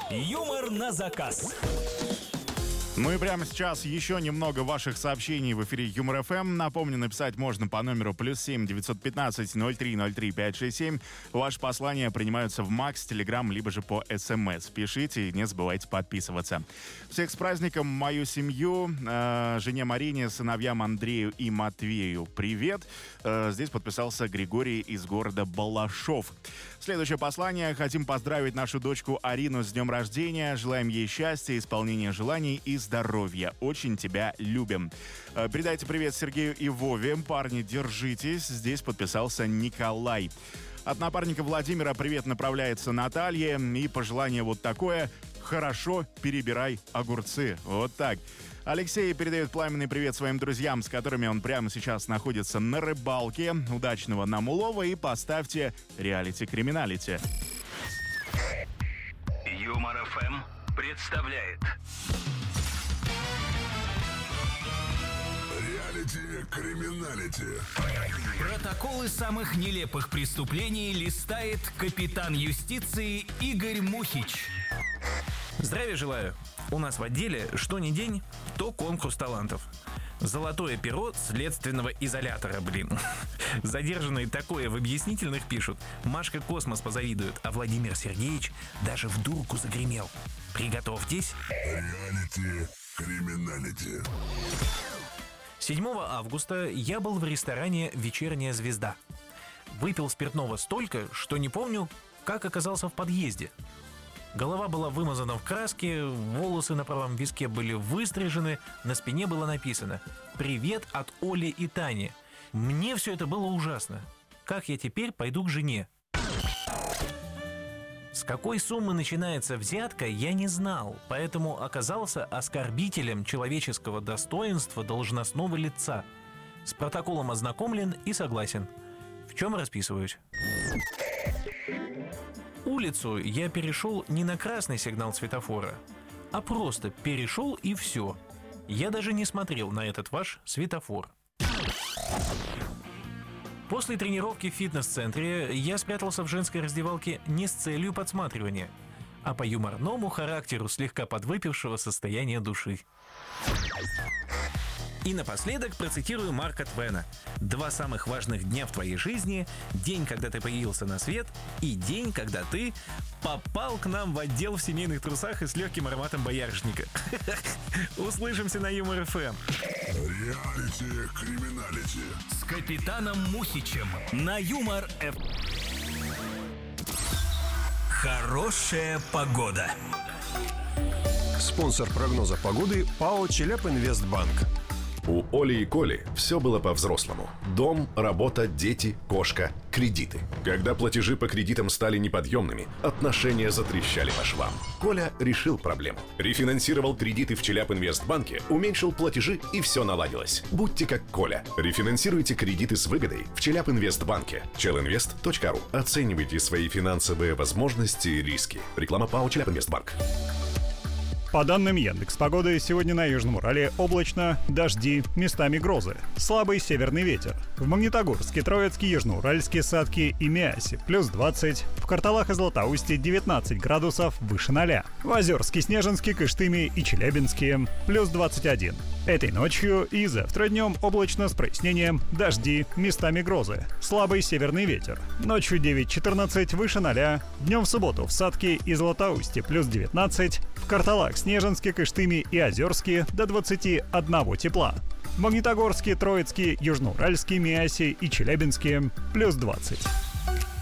Юмор на заказ. Ну и прямо сейчас еще немного ваших сообщений в эфире Юмор ФМ. Напомню, написать можно по номеру +7 915 03 03 567. Ваши послания принимаются в Макс, Телеграм, либо же по СМС. Пишите и не забывайте подписываться. Всех с праздником, мою семью, жене Марине, сыновьям Андрею и Матвею. Привет. Здесь подписался Григорий из города Балашов. Следующее послание. Хотим поздравить нашу дочку Арину с днем рождения. Желаем ей счастья, исполнения желаний и здоровья. Очень тебя любим. Передайте привет Сергею и Вове. Парни, держитесь. Здесь подписался Николай. От напарника Владимира привет направляется Наталье. И пожелание вот такое. Хорошо перебирай огурцы. Вот так. Алексей передает пламенный привет своим друзьям, с которыми он прямо сейчас находится на рыбалке. Удачного нам улова и поставьте реалити-криминалити. Юмор ФМ представляет Реалити-криминалити. протоколы самых нелепых преступлений листает капитан юстиции Игорь Мухич. Здравия желаю. У нас в отделе что ни день, то конкурс талантов. Золотое перо следственного изолятора, блин. Задержанные такое в объяснительных пишут. Машка Космос позавидует, а Владимир Сергеевич даже в дурку загремел. Приготовьтесь. Реалити-криминалити. 7 августа я был в ресторане «Вечерняя звезда». Выпил спиртного столько, что не помню, как оказался в подъезде. Голова была вымазана в краске, волосы на правом виске были выстрижены, на спине было написано «Привет от Оли и Тани». Мне все это было ужасно. Как я теперь пойду к жене? С какой суммы начинается взятка, я не знал, поэтому оказался оскорбителем человеческого достоинства должностного лица. С протоколом ознакомлен и согласен. В чем расписываюсь? Улицу я перешел не на красный сигнал светофора, а просто перешел и все. Я даже не смотрел на этот ваш светофор. После тренировки в фитнес-центре я спрятался в женской раздевалке не с целью подсматривания, а по юморному характеру слегка подвыпившего состояния души. И напоследок процитирую Марка Твена. 2 самых важных дня в твоей жизни – день, когда ты появился на свет, и день, когда ты попал к нам в отдел в семейных трусах и с легким ароматом боярышника. Услышимся на Юмор ФМ. Реалити-криминалити. с капитаном Мухичем на Юмор ФМ. Хорошая погода. Спонсор прогноза погоды ПАО «Челябинвестбанк». У Оли и Коли все было по-взрослому. Дом, работа, дети, кошка, кредиты. Когда платежи по кредитам стали неподъемными, отношения затрещали по швам. Коля решил проблему. Рефинансировал кредиты в Челябинвестбанке, уменьшил платежи и все наладилось. Будьте как Коля. Рефинансируйте кредиты с выгодой в Челябинвестбанке. chelinvest.ru. Оценивайте свои финансовые возможности и риски. Реклама ПАО «Челябинвестбанк». По данным Яндекс.Погоды, сегодня на Южном Урале облачно, дожди, местами грозы. Слабый северный ветер. В Магнитогорске, Троицке, Южноуральске, Сатке и Миасе +20. В Карталах и Златоусте 19 градусов выше 0. В Озерске, Снежинске, Кыштыме и Челябинске +21. Этой ночью и завтра днем облачно с прояснением, дожди, местами грозы. Слабый северный ветер. Ночью 9-14 выше 0. Днем в субботу в Сатке и Златоусте +19. В Карталах, Снежинске, Кыштыме и Озерске до 21 тепла. В Магнитогорске, Троицке, Южноуральске, Миасе и Челябинске +20.